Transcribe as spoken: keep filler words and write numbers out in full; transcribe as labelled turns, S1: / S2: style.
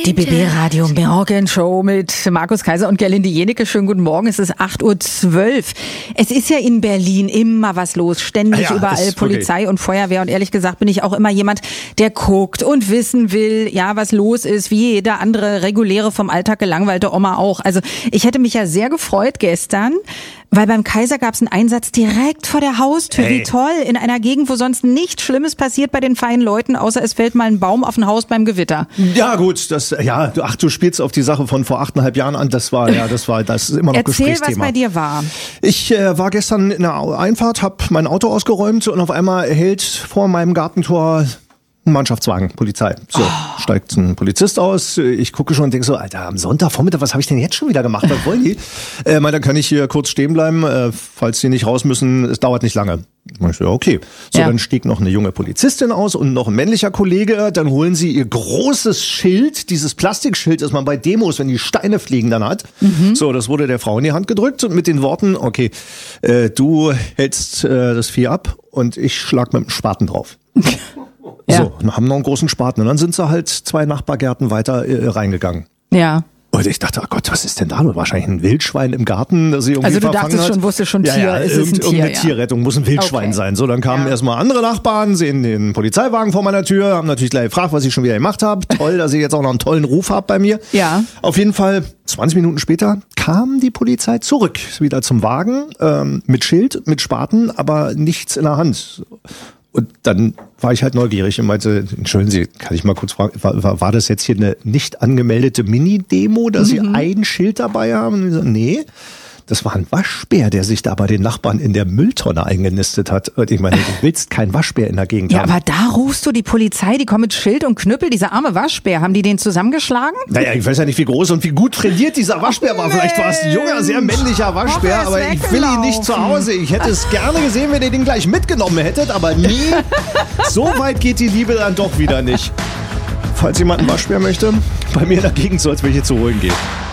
S1: Die B B-Radio Morgenshow mit Markus Kaiser und Gerlinde Jenecke. Schönen guten Morgen. Es ist acht Uhr zwölf. Es ist ja in Berlin immer was los. Ständig
S2: ja,
S1: überall Polizei okay. und Feuerwehr. Und ehrlich gesagt bin ich auch immer jemand, der guckt und wissen will, ja, was los ist, wie jeder andere reguläre, vom Alltag gelangweilte Oma auch. Also ich hätte mich ja sehr gefreut gestern, weil beim Kaiser gab es einen Einsatz direkt vor der Haustür.
S2: Hey.
S1: Wie toll. In einer Gegend, wo sonst nichts Schlimmes passiert bei den feinen Leuten, außer es fällt mal ein Baum auf ein Haus beim Gewitter.
S2: Ja gut, das ja, ach du spielst auf die Sache von vor achteinhalb Jahren an. Das war ja, das war, das ist immer noch
S1: Erzähl,
S2: Gesprächsthema.
S1: was bei dir war.
S2: Ich äh, war gestern in der Einfahrt, habe mein Auto ausgeräumt und auf einmal hält vor meinem Gartentor ein Mannschaftswagen, Polizei. So, oh. steigt ein Polizist aus. Ich gucke schon und denke so, Alter, am Sonntagvormittag, was habe ich denn jetzt schon wieder gemacht? Was wollen die? äh, dann kann ich hier kurz stehen bleiben, äh, falls die nicht raus müssen. Es dauert nicht lange. Ich so, okay. So, ja. Dann stieg noch eine junge Polizistin aus und noch ein männlicher Kollege. Dann holen sie ihr großes Schild, dieses Plastikschild, das man bei Demos, wenn die Steine fliegen, dann hat. Mhm. So, das wurde der Frau in die Hand gedrückt und mit den Worten, okay, äh, du hältst äh, das Vieh ab und ich schlag mit dem Spaten drauf. Ja. So, und haben noch einen großen Spaten. Und dann sind sie halt zwei Nachbargärten weiter äh, reingegangen.
S1: Ja.
S2: Und ich dachte, oh Gott, was ist denn da? Wahrscheinlich ein Wildschwein im Garten, das sie irgendwie
S1: Also du
S2: verfangen
S1: dachtest
S2: hat.
S1: schon, wusstest schon, Tier,
S2: ja, ja,
S1: ist es ein Tier,
S2: irgendeine
S1: ja.
S2: Tierrettung, muss ein Wildschwein
S1: Okay.
S2: sein. So, dann kamen
S1: Ja.
S2: erstmal andere Nachbarn, sehen den Polizeiwagen vor meiner Tür, haben natürlich gleich gefragt, was ich schon wieder gemacht habe. Toll, dass ich jetzt auch noch einen tollen Ruf habe bei mir.
S1: Ja.
S2: Auf jeden Fall, zwanzig Minuten später kam die Polizei zurück, wieder zum Wagen, ähm, mit Schild, mit Spaten, aber nichts in der Hand. Und dann war ich halt neugierig und meinte, entschuldigen Sie, kann ich mal kurz fragen, war, war das jetzt hier eine nicht angemeldete Mini-Demo, dass mhm. Sie ein Schild dabei haben? Und ich so, nee, das war ein Waschbär, der sich da bei den Nachbarn in der Mülltonne eingenistet hat. Und ich meine, du willst keinen Waschbär in der Gegend
S1: ja,
S2: haben.
S1: Ja, aber da rufst du die Polizei, die kommen mit Schild und Knüppel, dieser arme Waschbär, haben die den zusammengeschlagen?
S2: Naja, ich weiß ja nicht, wie groß und wie gut trainiert dieser Waschbär war. Vielleicht war es ein junger, sehr männlicher Waschbär,
S1: Hoffe,
S2: aber ich will ihn nicht zu Hause. Ich hätte es gerne gesehen, wenn ihr den gleich mitgenommen hättet, aber nie. So weit geht die Liebe dann doch wieder nicht. Falls jemand einen Waschbär möchte, bei mir in der Gegend soll es welche zu holen gehen.